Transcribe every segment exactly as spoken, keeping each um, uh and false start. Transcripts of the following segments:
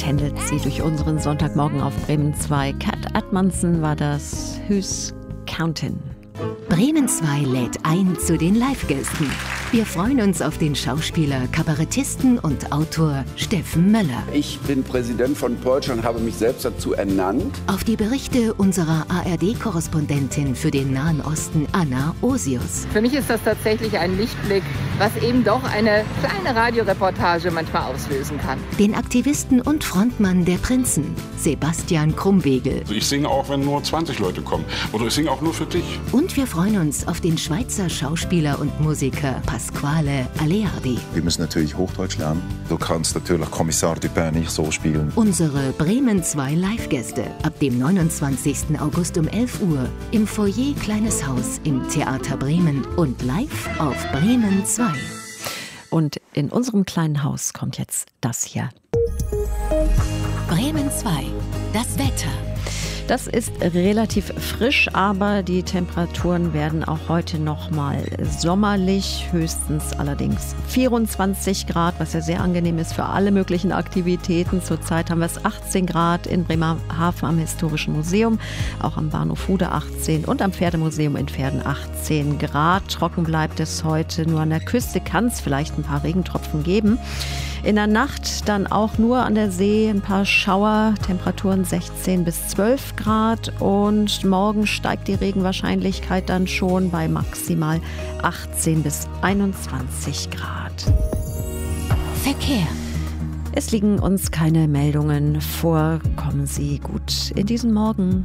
tändelt sie durch unseren Sonntagmorgen auf Bremen zwei. Cat Edmondson war das, Who's Countin'? Bremen zwei lädt ein zu den Live-Gästen. Wir freuen uns auf den Schauspieler, Kabarettisten und Autor Steffen Möller. Ich bin Präsident von Polsche und habe mich selbst dazu ernannt. Auf die Berichte unserer A R D-Korrespondentin für den Nahen Osten, Anna Osius. Für mich ist das tatsächlich ein Lichtblick, was eben doch eine kleine Radioreportage manchmal auslösen kann. Den Aktivisten und Frontmann der Prinzen, Sebastian Krumbiegel. Also ich singe auch, wenn nur zwanzig Leute kommen. Oder ich singe auch nur für dich. Und wir freuen uns auf den Schweizer Schauspieler und Musiker Pasquale Aleardi. Wir müssen natürlich Hochdeutsch lernen. Du kannst natürlich Kommissar Dupin nicht so spielen. Unsere Bremen zwei Live-Gäste ab dem neunundzwanzigsten August um elf Uhr im Foyer Kleines Haus im Theater Bremen und live auf Bremen zwei. Und in unserem kleinen Haus kommt jetzt das hier. Bremen zwei, das Wetter. Das ist relativ frisch, aber die Temperaturen werden auch heute noch mal sommerlich, höchstens allerdings vierundzwanzig Grad, was ja sehr angenehm ist für alle möglichen Aktivitäten. Zurzeit haben wir es achtzehn Grad in Bremerhaven am Historischen Museum, auch am Bahnhof Hude achtzehn und am Pferdemuseum in Pferden achtzehn Grad. Trocken bleibt es heute, nur an der Küste kann es vielleicht ein paar Regentropfen geben. In der Nacht dann auch nur an der See ein paar Schauer, Temperaturen sechzehn bis zwölf Grad und morgen steigt die Regenwahrscheinlichkeit dann schon bei maximal achtzehn bis einundzwanzig Grad. Verkehr. Es liegen uns keine Meldungen vor. Kommen Sie gut in diesen Morgen.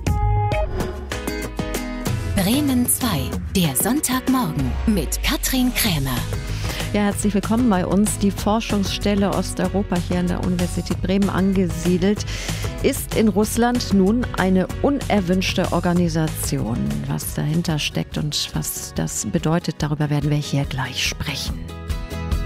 Bremen zwei, der Sonntagmorgen mit Katrin Krämer. Ja, herzlich willkommen bei uns. Die Forschungsstelle Osteuropa hier an der Universität Bremen angesiedelt, ist in Russland nun eine unerwünschte Organisation. Was dahinter steckt und was das bedeutet, darüber werden wir hier gleich sprechen.